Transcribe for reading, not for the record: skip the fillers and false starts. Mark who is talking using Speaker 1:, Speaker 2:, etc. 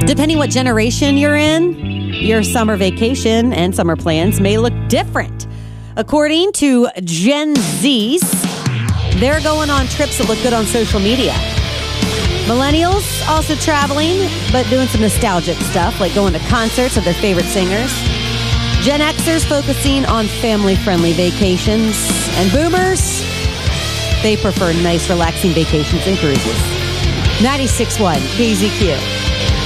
Speaker 1: Depending what generation you're in, your summer vacation and summer plans may look different. According to Gen Zs, they're going on trips that look good on social media. Millennials also traveling, but doing some nostalgic stuff, like going to concerts of their favorite singers. Gen Xers focusing on family-friendly vacations. And boomers, they prefer nice, relaxing vacations and cruises. 96.1 KZQ.